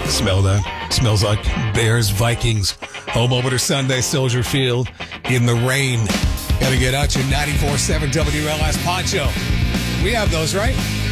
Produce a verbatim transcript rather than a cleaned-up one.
Smell that? Smells like Bears Vikings. Home opener Sunday, Soldier Field in the rain. Got to get out your ninety-four seven W L S poncho. We have those, right?